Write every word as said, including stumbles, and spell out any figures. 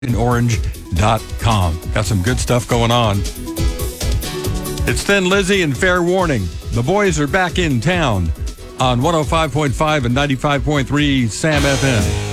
orange dot com. Got some good stuff going on. It's Thin Lizzy and Fair Warning. The boys are back in town on one oh five point five and ninety-five point three Sam F M.